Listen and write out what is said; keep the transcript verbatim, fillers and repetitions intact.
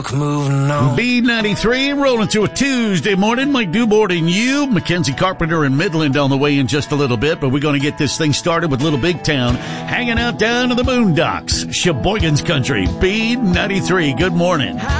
Moving on. B ninety-three, rolling to a Tuesday morning. Mike Dubord and you. Mackenzie Carpenter and Midland on the way in just a little bit, but we're going to get this thing started with Little Big Town hanging out down to the boondocks. Sheboygan's Country, B ninety-three. Good morning.